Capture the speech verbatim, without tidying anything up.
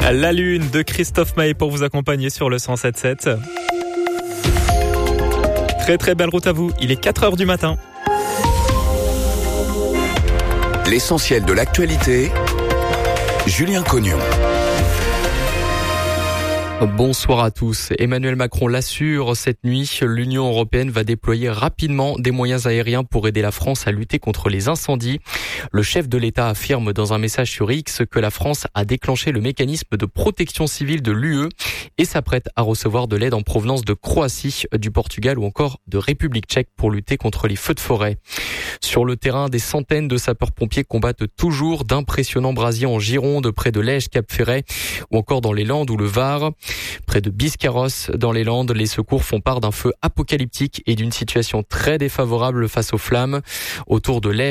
La Lune de Christophe Maé pour vous accompagner sur le cent sept sept. Très très belle route à vous, il est quatre heures du matin. L'essentiel de l'actualité, Julien Cognon. Bonsoir à tous. Emmanuel Macron l'assure, cette nuit, l'Union européenne va déployer rapidement des moyens aériens pour aider la France à lutter contre les incendies. Le chef de l'État affirme dans un message sur X que la France a déclenché le mécanisme de protection civile de l'U E et s'apprête à recevoir de l'aide en provenance de Croatie, du Portugal ou encore de République tchèque pour lutter contre les feux de forêt. Sur le terrain, des centaines de sapeurs-pompiers combattent toujours d'impressionnants brasiers en Gironde, près de Lège, Cap-Ferret ou encore dans les Landes ou le Var. Près de Biscarrosse, dans les Landes, les secours font part d'un feu apocalyptique et d'une situation très défavorable face aux flammes. Autour de Lège,